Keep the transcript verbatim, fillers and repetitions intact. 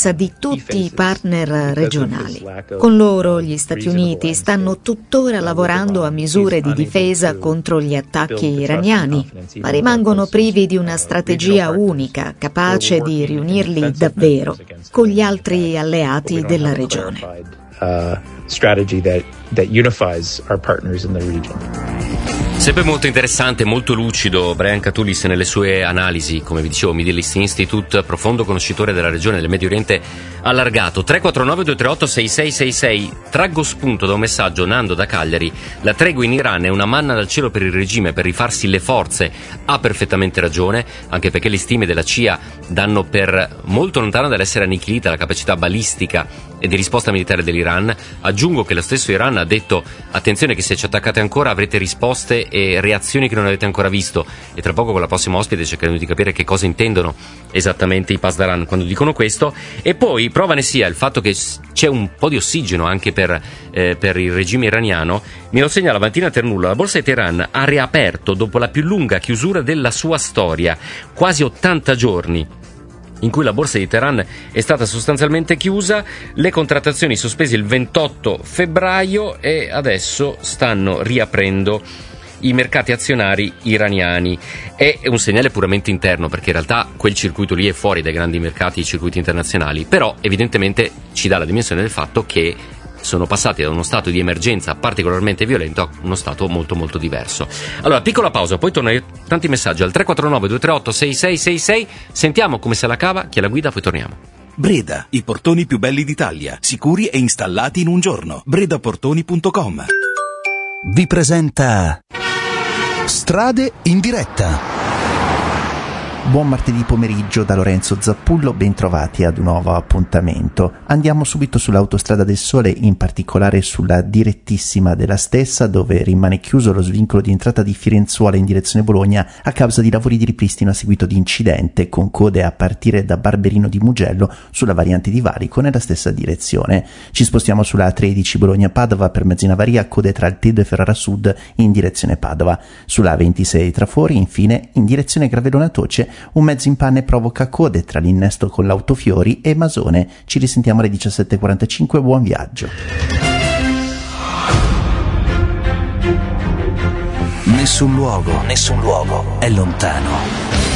presenza di tutti i partner regionali. Con loro gli Stati Uniti stanno tuttora lavorando a misure di difesa contro gli attacchi iraniani, ma rimangono privi di una strategia unica capace di riunirli davvero con gli altri alleati della regione. Uh, strategy that, that unifies our partners in the region. Sempre molto interessante, molto lucido Brian Katulis nelle sue analisi, come vi dicevo, Middle East Institute, profondo conoscitore della regione del Medio Oriente allargato. Tre quattro nove due tre otto sei sei sei sei. Traggo spunto da un messaggio, Nando da Cagliari: la tregua in Iran è una manna dal cielo per il regime per rifarsi le forze. Ha perfettamente ragione, anche perché le stime della C I A danno per molto lontano dall'essere annichilita la capacità balistica e di risposta militare dell'Iran. Aggiungo che lo stesso Iran ha detto: attenzione che se ci attaccate ancora avrete risposte e reazioni che non avete ancora visto, e tra poco con la prossima ospite cercheremo di capire che cosa intendono esattamente i Pasdaran quando dicono questo. E poi prova ne sia il fatto che c'è un po' di ossigeno anche per, eh, per il regime iraniano. Me lo segnala Valentina Ternulla: la borsa di Teheran ha riaperto dopo la più lunga chiusura della sua storia, quasi ottanta giorni in cui la borsa di Teheran è stata sostanzialmente chiusa, le contrattazioni sospese il ventotto febbraio e adesso stanno riaprendo i mercati azionari iraniani. È un segnale puramente interno, perché in realtà quel circuito lì è fuori dai grandi mercati, i circuiti internazionali, però evidentemente ci dà la dimensione del fatto che sono passati da uno stato di emergenza particolarmente violento a uno stato molto molto diverso. Allora, piccola pausa, poi torno a tanti messaggi al tre quattro nove due tre otto sei sei sei sei. Sentiamo come se la cava chi è la guida, poi torniamo. Breda, i portoni più belli d'Italia, sicuri e installati in un giorno. bredaportoni punto com vi presenta Strade in diretta. Buon martedì pomeriggio da Lorenzo Zappullo, ben trovati ad un nuovo appuntamento. Andiamo subito sull'Autostrada del Sole, in particolare sulla direttissima della stessa, dove rimane chiuso lo svincolo di entrata di Firenzuola in direzione Bologna a causa di lavori di ripristino a seguito di incidente, con code a partire da Barberino di Mugello sulla variante di Valico nella stessa direzione. Ci spostiamo sulla tredici Bologna-Padova per mezzo in avaria, code tra Altedo e Ferrara Sud in direzione Padova. Sulla ventisei Trafori, infine, in direzione Gravellona Toce, un mezzo in panne provoca code tra l'innesto con l'Autofiori e Masone. Ci risentiamo alle diciassette e quarantacinque, buon viaggio. Nessun luogo, nessun luogo è lontano.